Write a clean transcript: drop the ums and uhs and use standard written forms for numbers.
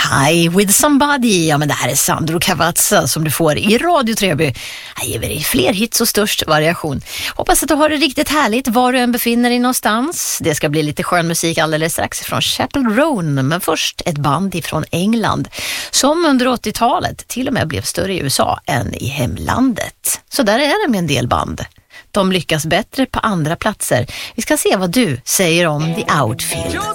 High with somebody. Ja, men det här är Sandro Cavazza som du får i Radio Treby. Jag ger dig fler hits och störst variation. Hoppas att du har det riktigt härligt var du än befinner dig någonstans. Det ska bli lite skön musik alldeles strax från Chappell Roan. Men först ett band ifrån England som under 80-talet till och med blev större i USA än i hemlandet. Så där är det med en del band. De lyckas bättre på andra platser. Vi ska se vad du säger om The Outfield.